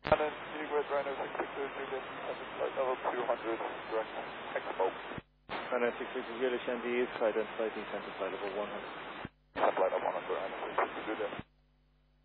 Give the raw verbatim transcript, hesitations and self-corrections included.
And then United Rhino six six zero Juliet, and flight level two hundred, direct Expo. Rhino six six zero Juliet, N D is identified descent to flight level one hundred. Flight level one hundred, and six six zero Juliet.